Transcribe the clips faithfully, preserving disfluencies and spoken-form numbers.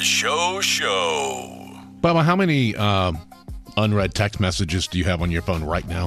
Show Show. Bubba, how many uh, unread text messages do you have on your phone right now?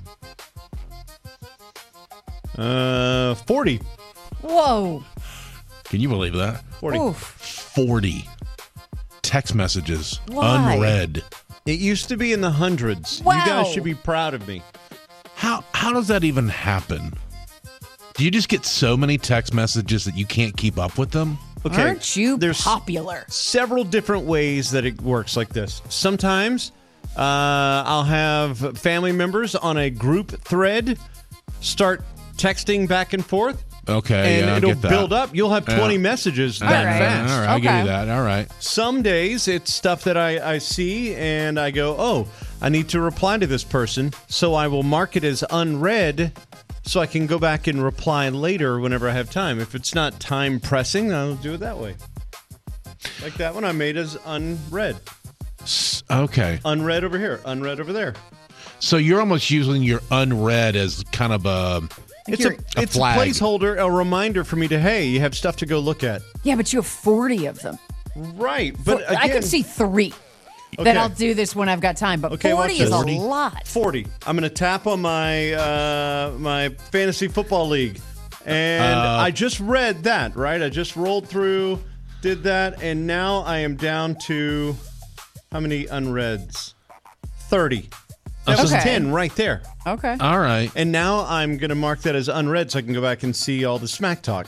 Uh, forty. Whoa. Can you believe that? forty. Oof. forty text messages Why? unread. It used to be in the hundreds. Wow. You guys should be proud of me. How how does that even happen? Do you just get so many text messages that you can't keep up with them? Okay. Aren't you There's popular? several different ways that it works like this. Sometimes uh, I'll have family members on a group thread start texting back and forth. Okay, And yeah, I it'll get that. build up. You'll have twenty Yeah. messages All that right. fast. All right, I get Okay. you that. All right. Some days it's stuff that I, I see and I go, oh, I need to reply to this person. So I will mark it as unread so I can go back and reply later whenever I have time. If it's not time pressing, I'll do it that way. Like that one I made as unread. S- Okay. Unread over here. Unread over there. So you're almost using your unread as kind of a... It's you're- a, A it's a flag. placeholder, a reminder for me to, hey, you have stuff to go look at. Yeah, but you have forty of them. Right. But I again, can see three. Okay. That I'll do this when I've got time. But Okay, watch forty is this. a lot. forty. I'm going to tap on my uh, my fantasy football league. And Uh, I just read that, right? I just rolled through, did that, and now I am down to how many unreads? thirty. That was Okay. ten right there. Okay. All right. And now I'm going to mark that as unread so I can go back and see all the smack talk.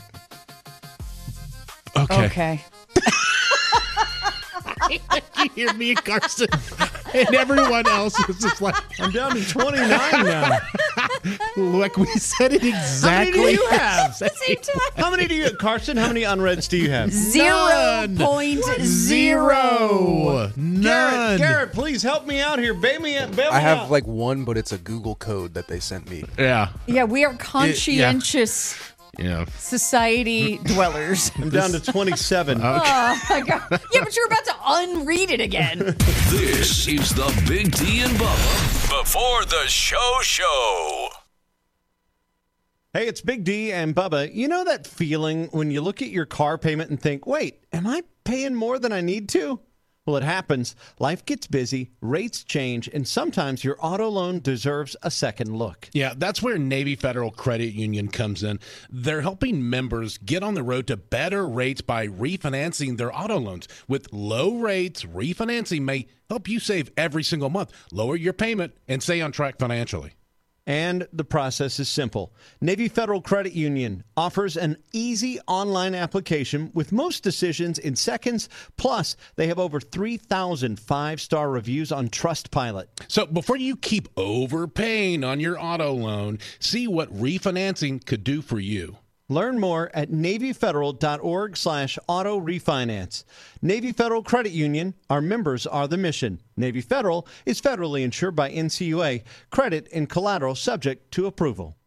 Okay. Okay. You hear me and Carson and everyone else is just like, I'm down to twenty-nine now. like we said it exactly. How many do you have? Same time. How many do you Carson, how many unreads do you have? Zero None. point Zero. zero. None. Garrett, Garrett, please help me out here. Bail me out. Bail me I have out. like one, but it's a Google code that they sent me. Yeah. Yeah, we are conscientious Yeah. society dwellers. I'm down to twenty-seven. Oh my god! Yeah, but you're about to unread it again. This is the Big D and Bubba before the show show. Hey, it's Big D and Bubba. You know that feeling when you look at your car payment and think, wait, am I paying more than I need to? Well, it happens. Life gets busy, rates change, and sometimes your auto loan deserves a second look. Yeah, that's where Navy Federal Credit Union comes in. They're helping members get on the road to better rates by refinancing their auto loans. With low rates, refinancing may help you save every single month, lower your payment, and stay on track financially. And the process is simple. Navy Federal Credit Union offers an easy online application with most decisions in seconds. Plus, they have over three thousand five-star reviews on Trustpilot. So before you keep overpaying on your auto loan, see what refinancing could do for you. Learn more at NavyFederal.org slash auto refinance. Navy Federal Credit Union, our members are the mission. Navy Federal is federally insured by N C U A. Credit and collateral subject to approval.